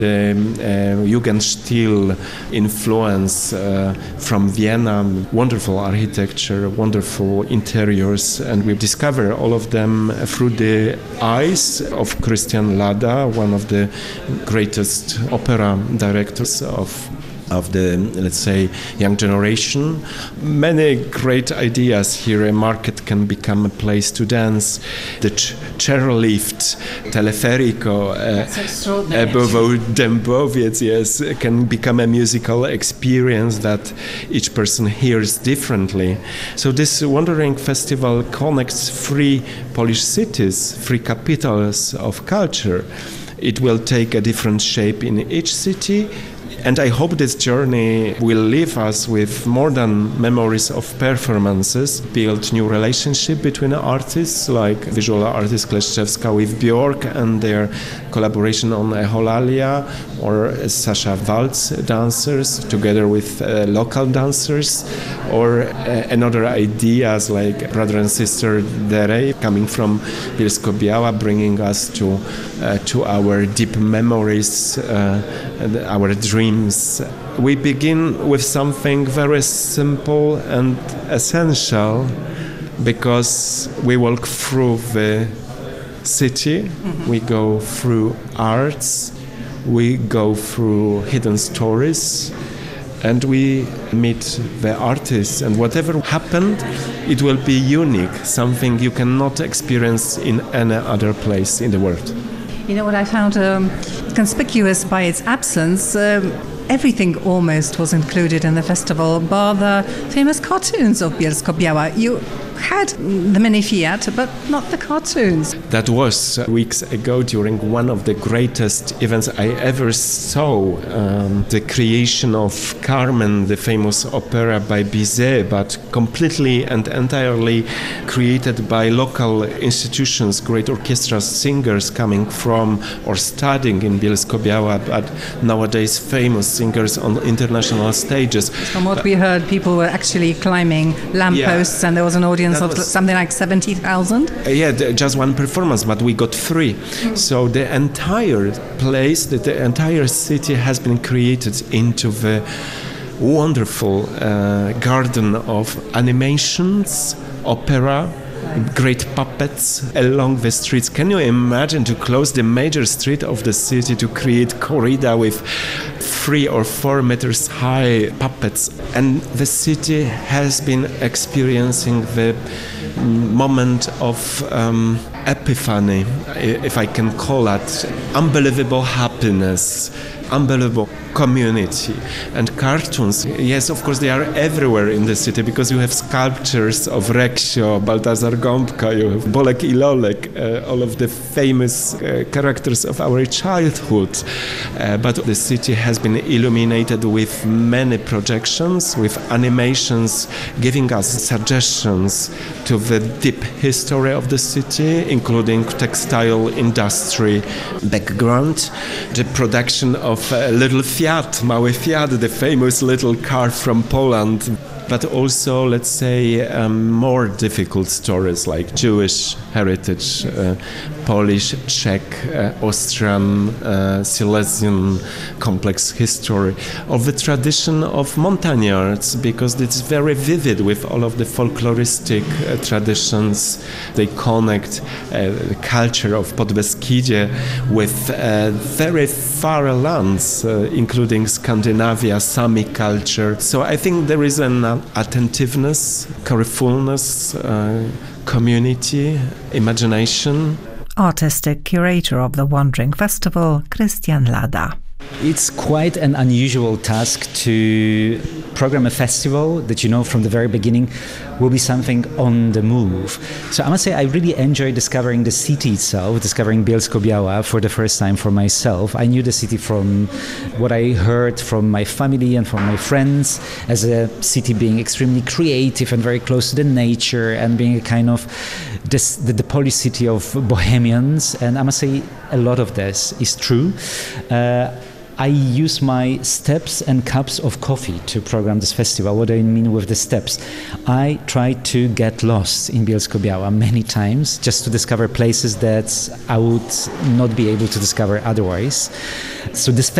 The Jugendstil influence from Vienna, wonderful architecture, wonderful interiors, and we discover all of them through the eyes of Christian Lada, one of the greatest opera directors of the, let's say, young generation. Many great ideas here. A market can become a place to dance. The chairlift, teleferico, above Dębowiec, yes, can become a musical experience that each person hears differently. So this Wandering Festival connects three Polish cities, three capitals of culture. It will take a different shape in each city. And I hope this journey will leave us with more than memories of performances, build new relationship between artists like visual artist Kleszczewska with Björk and their collaboration on Eulalia, or Sasha Waltz dancers together with local dancers, or another ideas like brother and sister Derey coming from Bielsko-Biała, bringing us to our deep memories, our dreams. We begin with something very simple and essential, because we walk through the city, we go through arts, we go through hidden stories, and we meet the artists, and whatever happened, it will be unique, something you cannot experience in any other place in the world. You know what I found conspicuous by its absence? Everything almost was included in the festival, bar the famous cartoons of Bielsko-Biała. You had the mini Fiat, but not the cartoons. That was weeks ago during one of the greatest events I ever saw, the creation of Carmen, the famous opera by Bizet, but completely and entirely created by local institutions, great orchestras, singers coming from or studying in Bielsko-Biała, but nowadays famous singers on international stages. From what we heard, people were actually climbing lampposts, and there was an audience of something like 70,000? Just one performance, but we got three. So the entire place, the entire city has been created into the wonderful garden of animations, opera, great puppets along the streets. Can you imagine to close the major street of the city to create corrida with 3 or 4 meters high puppets? And the city has been experiencing the moment of epiphany, if I can call it, unbelievable happiness, unbelievable community. And cartoons, yes, of course, they are everywhere in the city, because you have sculptures of Reksio, Baltazar Gąbka, you have Bolek i Lolek, all of the famous characters of our childhood. But the city has been illuminated with many projections, with animations, giving us suggestions to the deep history of the city, including textile industry background, the production of Little Fiat, Mały Fiat, the famous little car from Poland, but also, let's say, more difficult stories like Jewish heritage, Polish, Czech, Austrian, Silesian complex history, of the tradition of montagnards, because it's very vivid with all of the folkloristic traditions. They connect the culture of Podbeskidzie with very far lands, including Scandinavia, Sami culture. So I think there is an attentiveness, carefulness, community, imagination. Artistic curator of the Wandering Festival, Christian Lada. It's quite an unusual task to program a festival that, you know, from the very beginning will be something on the move. So I must say I really enjoy discovering the city itself, discovering Bielsko-Biała for the first time for myself. I knew the city from what I heard from my family and from my friends, as a city being extremely creative and very close to the nature, and being a kind of the Polish city of bohemians. And I must say a lot of this is true. I use my steps and cups of coffee to program this festival. What do I mean with the steps? I try to get lost in Bielsko-Biała many times just to discover places that I would not be able to discover otherwise. So this